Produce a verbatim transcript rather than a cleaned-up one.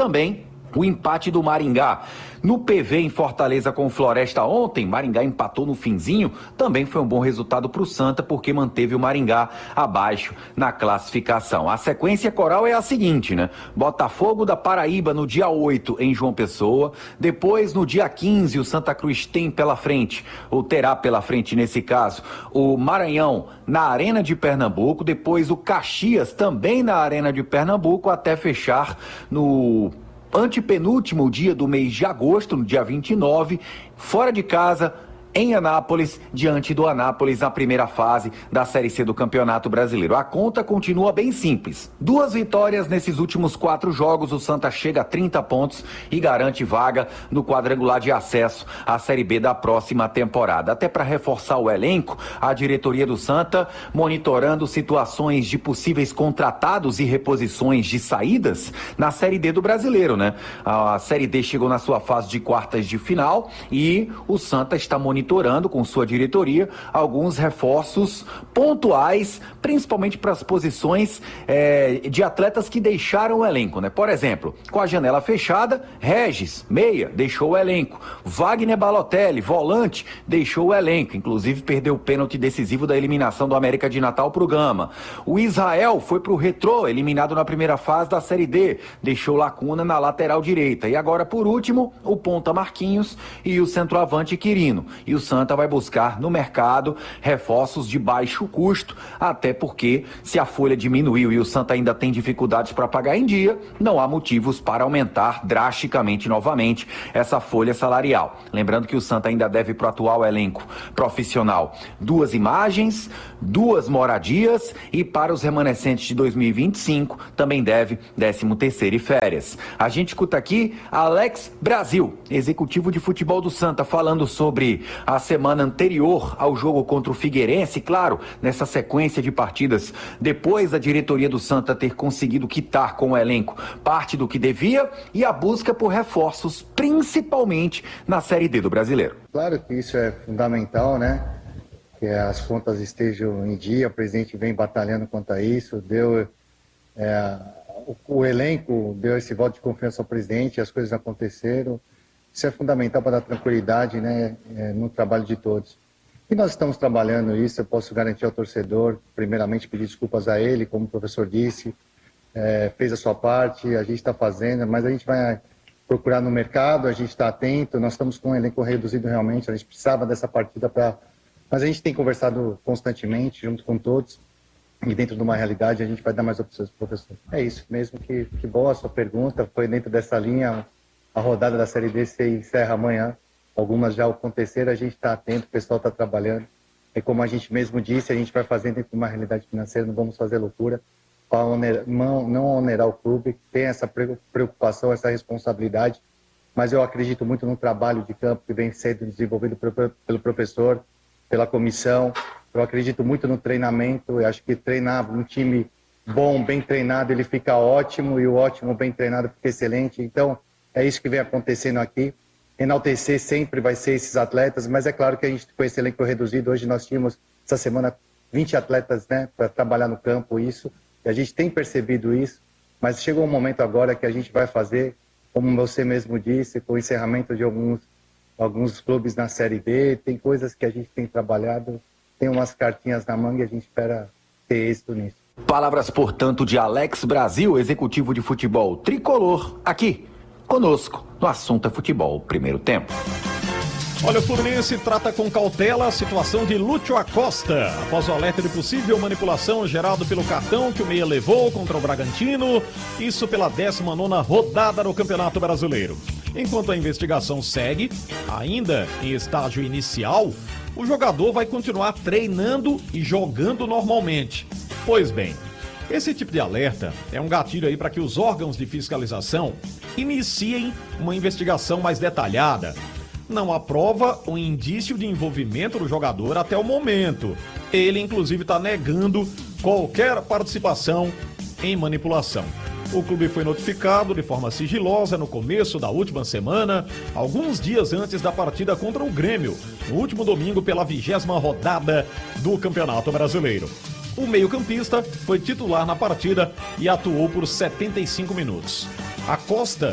também o empate do Maringá. No P V em Fortaleza com o Floresta ontem, Maringá empatou no finzinho, também foi um bom resultado para o Santa, porque manteve o Maringá abaixo na classificação. A sequência coral é a seguinte, né? Botafogo da Paraíba no dia oito em João Pessoa, depois no dia quinze o Santa Cruz tem pela frente, ou terá pela frente nesse caso, o Maranhão na Arena de Pernambuco, depois o Caxias também na Arena de Pernambuco, até fechar no antepenúltimo dia do mês de agosto, no dia vinte e nove, fora de casa, em Anápolis, diante do Anápolis na primeira fase da Série C do Campeonato Brasileiro. A conta continua bem simples. Duas vitórias nesses últimos quatro jogos, o Santa chega a trinta pontos e garante vaga no quadrangular de acesso à Série B da próxima temporada. Até para reforçar o elenco, a diretoria do Santa monitorando situações de possíveis contratados e reposições de saídas na Série D do Brasileiro, né? A Série D chegou na sua fase de quartas de final e o Santa está monitorando monitorando com sua diretoria alguns reforços pontuais, principalmente para as posições é, de atletas que deixaram o elenco, né? Por exemplo, com a janela fechada, Regis, meia, deixou o elenco. Wagner Balotelli, volante, deixou o elenco, inclusive perdeu o pênalti decisivo da eliminação do América de Natal para o Gama. O Israel foi para o Retrô, eliminado na primeira fase da Série D, deixou lacuna na lateral direita. E agora, por último, o ponta Marquinhos e o centroavante Quirino. E o Santa vai buscar no mercado reforços de baixo custo, até porque se a folha diminuiu e o Santa ainda tem dificuldades para pagar em dia, não há motivos para aumentar drasticamente novamente essa folha salarial. Lembrando que o Santa ainda deve para o atual elenco profissional duas imagens, duas moradias e para os remanescentes de dois mil e vinte e cinco também deve décimo terceiro e férias. A gente escuta aqui Alex Brasil, executivo de futebol do Santa, falando sobre a semana anterior ao jogo contra o Figueirense, claro, nessa sequência de partidas, depois da diretoria do Santa ter conseguido quitar com o elenco parte do que devia e a busca por reforços, principalmente na Série D do Brasileiro. Claro que isso é fundamental, né? Que as contas estejam em dia, o presidente vem batalhando quanto a isso, deu é, o, o elenco deu esse voto de confiança ao presidente, as coisas aconteceram. Isso é fundamental para dar tranquilidade, né, no trabalho de todos. E nós estamos trabalhando isso, eu posso garantir ao torcedor, primeiramente pedir desculpas a ele, como o professor disse, é, fez a sua parte, a gente está fazendo, mas a gente vai procurar no mercado, a gente está atento, nós estamos com um elenco reduzido realmente, a gente precisava dessa partida para... Mas a gente tem conversado constantemente, junto com todos, e dentro de uma realidade a gente vai dar mais opções para o professor. É isso mesmo, que, que boa a sua pergunta, foi dentro dessa linha. A rodada da Série D se encerra amanhã, algumas já aconteceram, a gente está atento, o pessoal está trabalhando. E como a gente mesmo disse, a gente vai fazer dentro de uma realidade financeira, não vamos fazer loucura, para onerar, não, não onerar o clube, tem essa preocupação, essa responsabilidade, mas eu acredito muito no trabalho de campo que vem sendo desenvolvido pelo professor, pela comissão, eu acredito muito no treinamento, eu acho que treinar um time bom, bem treinado, ele fica ótimo, e o ótimo, bem treinado, fica excelente, então... É isso que vem acontecendo aqui. Enaltecer sempre vai ser esses atletas, mas é claro que a gente com esse elenco reduzido, hoje nós tínhamos, essa semana, vinte atletas, né, para trabalhar no campo, isso, e a gente tem percebido isso, mas chegou um momento agora que a gente vai fazer, como você mesmo disse, com o encerramento de alguns, alguns clubes na Série B, tem coisas que a gente tem trabalhado, tem umas cartinhas na manga e a gente espera ter êxito nisso. Palavras, portanto, de Alex Brasil, executivo de futebol tricolor, aqui conosco no Assunto é Futebol, primeiro tempo. Olha, o Fluminense trata com cautela a situação de Lúcio Acosta, após o alerta de possível manipulação gerado pelo cartão que o meia levou contra o Bragantino, isso pela décima nona rodada do Campeonato Brasileiro. Enquanto a investigação segue, ainda em estágio inicial, o jogador vai continuar treinando e jogando normalmente. Pois bem, esse tipo de alerta é um gatilho aí para que os órgãos de fiscalização iniciem uma investigação mais detalhada. Não há prova ou indício de envolvimento do jogador até o momento. Ele, inclusive, está negando qualquer participação em manipulação. O clube foi notificado de forma sigilosa no começo da última semana, alguns dias antes da partida contra o Grêmio, no último domingo pela vigésima rodada do Campeonato Brasileiro. O meio-campista foi titular na partida e atuou por setenta e cinco minutos. Acosta